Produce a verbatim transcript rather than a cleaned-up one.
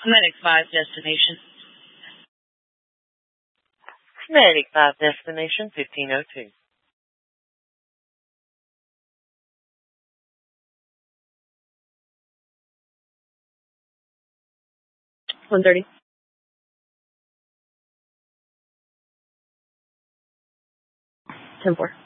Medic five destination. Medic five destination fifteen oh two. one thirty. ten four.